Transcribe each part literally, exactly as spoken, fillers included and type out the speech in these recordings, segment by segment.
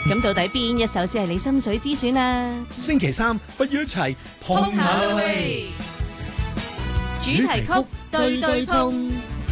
咁到底邊一首先係你心水之選啊？ 星期三不如一齊碰下喂！主題曲對對碰。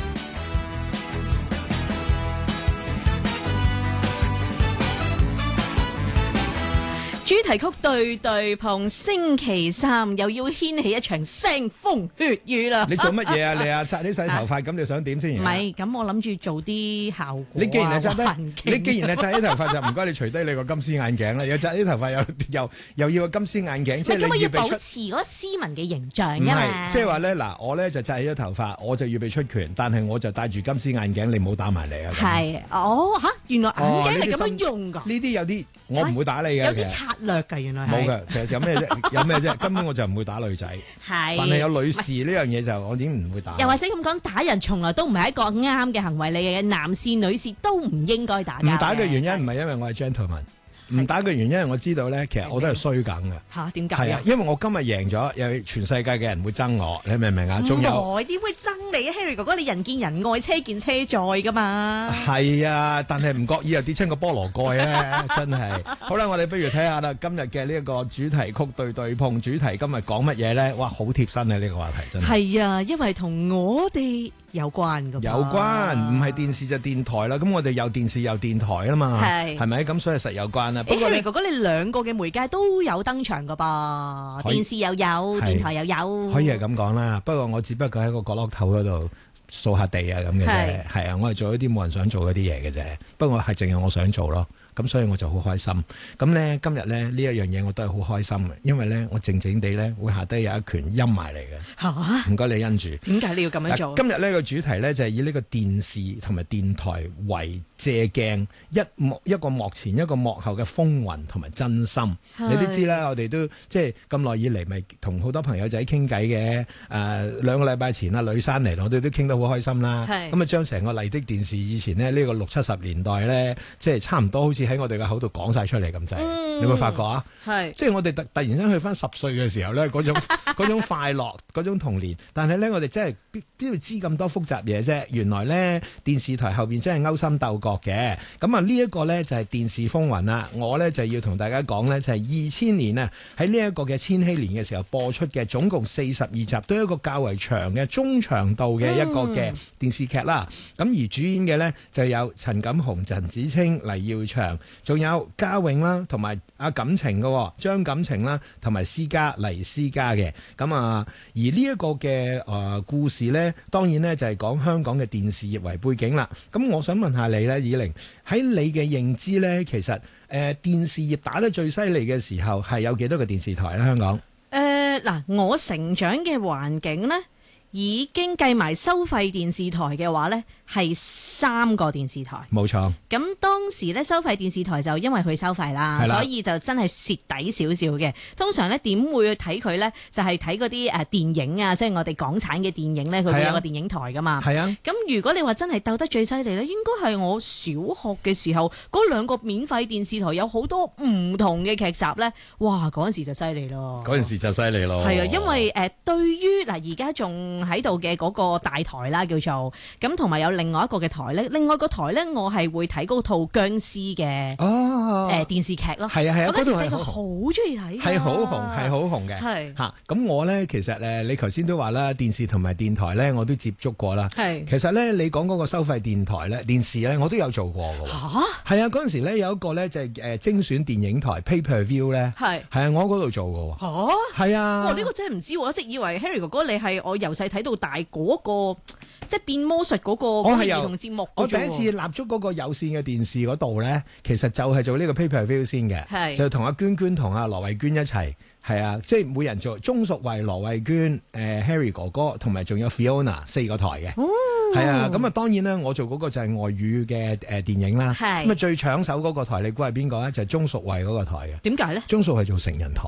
主題曲對對碰，星期三又要掀起一場腥風血雨啦！ 你做乜嘢啊？你啊，紮啲洗頭髮，咁你想點先？ 唔係，咁我諗住做啲效果。 你既然係紮得，你既然係紮啲頭髮，就唔該你除低你個金絲眼鏡啦。又紮啲頭髮，又又又要個金絲眼鏡，即係你預備出。 保持嗰個斯文嘅形象唔啊係，即係話咧，嗱，我咧就紮起咗頭髮，我就預備出拳，但係我就戴住金絲眼鏡，你唔好打埋嚟啊！ 係，哦嚇，原來眼鏡係咁樣用㗎。 呢啲有啲我唔會打你嘅， 有啲策略㗎，原來係。 冇嘅，其實有咩啫？有咩啫？根本我就唔會打女仔。係，但係有女士呢樣嘢就我點唔會打？ 又或者咁講，打人從來都唔係一個啱嘅行為嚟嘅，男士女士都唔應該打。 唔打嘅原因唔係因為我係 gentleman。唔打嘅原因，我知道咧，其實我都係衰梗嘅。 嚇，點解？ 係啊，因為我今日贏咗，又全世界嘅人會憎我，你明唔明啊？仲有， 唔會點會憎你啊，Harry 哥哥？你人見人愛，車見車載噶嘛？ 係啊，但係唔覺意又跌親個菠蘿蓋咧，真係。好啦，我哋不如睇下啦，今日嘅呢一個主題曲對對碰，主題今日講乜嘢咧？哇，好貼身啊！呢個話題真係。係啊，因為同我哋有關噶。 有關，唔係電視就電台啦。咁我哋有電視有電台啦嘛。係。係咪？咁所以實有關。不過 Harry 哥哥，你兩個嘅媒介都有登場噶噃，電視又有，電台又有， 可以係咁講啦。不過我只不過喺個角落頭嗰度掃下地啊咁嘅啫，係啊，我係做一啲冇人想做嗰啲嘢嘅啫。不過係淨係我想做咯。咁所以我就好開心。咁咧今日咧呢一樣嘢我都係好開心嘅，因為咧我靜靜地咧會下低有一拳陰埋嚟嘅。嚇！唔該你因住。點解你要咁樣做？今日呢個主題咧就係以呢個電視同埋電台為借鏡，一幕一個幕前一個幕後嘅風雲同埋真心。你都知啦，我哋都即係咁耐以嚟，咪同好多朋友仔傾偈嘅。誒、呃、兩個禮拜前啊，呂珊嚟，我哋都傾得好開心啦。咁啊，將成個麗的電視以前呢，呢、呢個六七十年代咧，即係差唔多好似喺我哋嘅口度講晒出嚟咁滯，嗯、你有冇發覺啊？係，即係我哋突突然間去翻十歲嘅時候咧，嗰種嗰種快樂，嗰種童年。但係咧，我哋真係邊邊度知咁多複雜嘢啫？原來咧，電視台後邊真係勾心鬥角嘅。咁啊，呢一個咧就係電視風雲啦。我咧就要同大家講咧，就係二千年啊，喺呢一個嘅千禧年嘅時候播出嘅，總共四十二集，都係一個較為長嘅中長度嘅一個嘅電視劇啦。咁、嗯、而主演嘅咧就有陳錦鴻、陳子清、黎耀祥。仲有嘉穎啦，同埋阿感情嘅張錦程啦，同埋思嘉黎思嘉嘅。咁啊，而呢一個嘅誒、呃、故事呢，當然呢就係講香港嘅電視業為背景啦。咁我想問下你呢，以玲喺你嘅認知呢，其實誒、呃、電視業打得最犀利嘅時候係有幾多個電視台呢？香港誒嗱、呃，我成長嘅環境呢，已經計埋收費電視台嘅話呢，係三個電視台。冇錯。咁當時呢，收費電視台就因為佢收費啦，所以就真係蝕底少少嘅。通常呢，點會去睇佢呢？就係睇嗰啲誒電影啊，即係我哋港產嘅電影呢，佢會有個電影台噶嘛。係啊。咁如果你話真係鬥得最犀利呢，應該係我小學嘅時候嗰兩個免費電視台有好多唔同嘅劇集呢。哇！嗰陣時就犀利咯。嗰陣時就犀利咯。係啊，因為誒、呃、對於嗱而家仲喺度嘅嗰個大台啦，叫做咁，同埋有另外一個嘅台咧，另外個台咧，我係會睇嗰套僵屍嘅哦，誒、呃、電視劇咯。係啊係啊，嗰陣時細個好中意睇，係好紅，係好紅嘅。係嚇，咁我咧其實誒，你頭先都話啦，電視同埋電台咧，我都接觸過啦。係，其實咧，你講嗰個收費電台咧，電視咧，我都有做過嘅。嚇，係啊，嗰陣時咧有一個咧就係誒精選電影台 Pay Per View 咧，係係啊，我嗰度做嘅。嚇，係啊，哇！呢、呢個真係唔知，我一直以為 Harry 哥哥你係我由細睇到大嗰、嗰個即係變魔術嗰個兒童節目。我第一次立足嗰個有線嘅電視嗰度咧，其實就係做呢個 Pay Per View 先嘅，就同阿娟娟同阿羅慧娟一齊，係啊，即係每人做鍾淑慧、羅慧娟、誒、呃、Harry 哥哥同埋仲有 Fiona 四個台嘅，係、哦、啊，咁啊當然啦，我做嗰個就係外語嘅誒電影啦，咁啊最搶手嗰個台，你估係邊個咧？就係鍾淑慧嗰個台嘅。點解咧？鍾淑慧做成人台。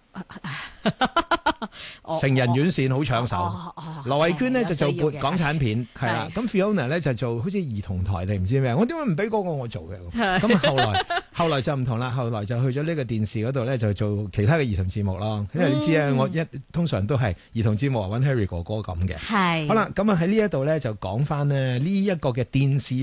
成人院線好搶手，羅慧娟呢就做撥港產片，係啦。咁 Fiona 呢就做好似兒童台定唔知咩？我點解唔俾嗰個我做嘅？咁後來後來就唔同啦，後來就去咗呢個電視嗰度呢，就做其他嘅兒童節目咯。因為你知啊，嗯、我一通常都係兒童節目揾 Harry 哥哥咁嘅。係好啦，咁啊喺呢一度呢，就講翻呢呢一個嘅電視。